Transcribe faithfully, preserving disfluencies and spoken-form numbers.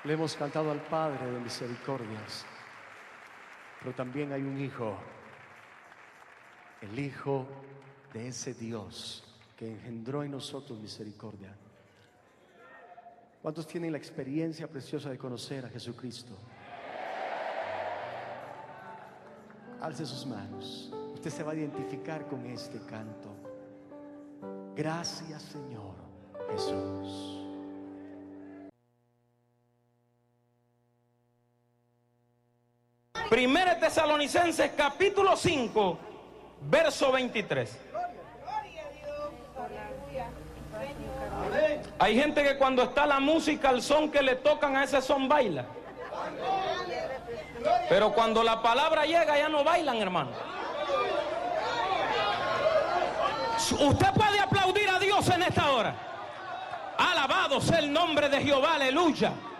Le hemos cantado al Padre de misericordias, pero también hay un Hijo, el Hijo de ese Dios que engendró en nosotros misericordia. ¿Cuántos tienen la experiencia preciosa de conocer a Jesucristo? Alce sus manos. Usted se va a identificar con este canto. Gracias, Señor Jesús. Primera de Tesalonicenses capítulo cinco, verso veintitrés. Hay gente que cuando está la música, el son que le tocan a ese son baila. Pero cuando la palabra llega ya no bailan, hermano. Usted puede aplaudir a Dios en esta hora. Alabado sea el nombre de Jehová, aleluya.